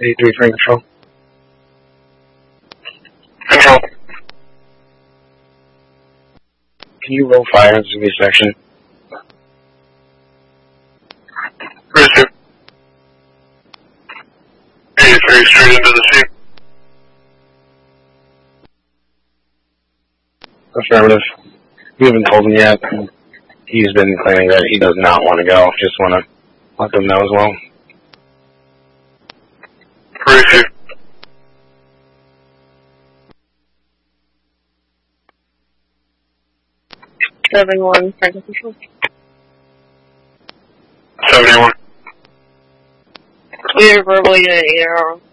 83 control. Control. Can you roll fire into the section? Roger. 83 straight into the scene. Affirmative. We haven't told him yet. He's been claiming that he does not want to go. Just want to let them know as well. Roger. One, Franklin Control. 71. Clear verbally in an AR.